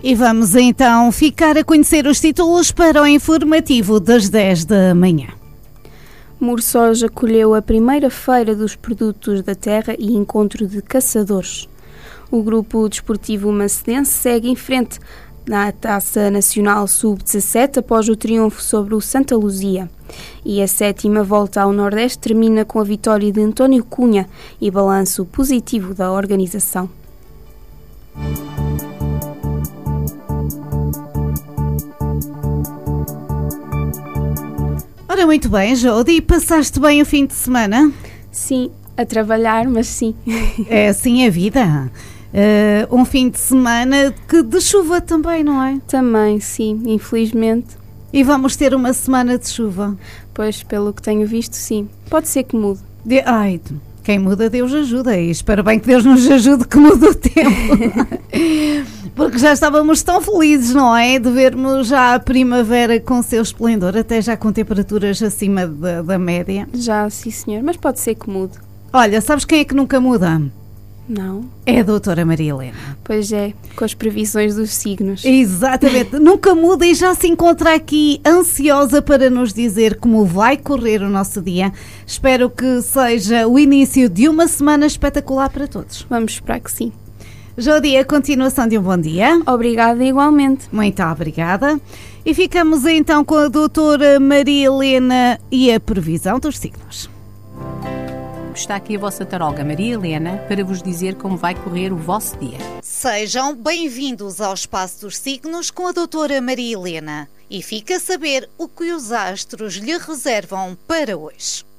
E vamos então ficar a conhecer os títulos para o informativo das 10 da manhã. Mursoja acolheu a primeira feira dos produtos da terra e encontro de caçadores. O grupo desportivo macedense segue em frente na Taça Nacional Sub-17 após o triunfo sobre o Santa Luzia. E a 7ª volta ao Nordeste termina com a vitória de António Cunha e balanço positivo da organização. Ora, muito bem, Jodi, passaste bem o fim de semana? Sim, a trabalhar, mas sim. É assim a vida. Um fim de semana de chuva também, não é? Também, sim, infelizmente. E vamos ter uma semana de chuva? Pois, pelo que tenho visto, sim. Pode ser que mude. Ai, quem muda, Deus ajuda. E espero bem que Deus nos ajude que mude o tempo. Porque já estávamos tão felizes, não é? De vermos já a primavera com seu esplendor, até já com temperaturas acima da média. Já, sim, senhor. Mas pode ser que mude. Olha, sabes quem é que nunca muda? Não. É a doutora Maria Helena. Pois é, com as previsões dos signos. Exatamente, nunca muda e já se encontra aqui ansiosa para nos dizer como vai correr o nosso dia. Espero que seja o início de uma semana espetacular para todos. Vamos esperar que sim. Jodi, a continuação de um bom dia. Obrigada igualmente. Muito obrigada. E ficamos então com a doutora Maria Helena e a previsão dos signos. Está aqui a vossa taróloga Maria Helena para vos dizer como vai correr o vosso dia. Sejam bem-vindos ao Espaço dos Signos com a doutora Maria Helena e fica a saber o que os astros lhe reservam para hoje.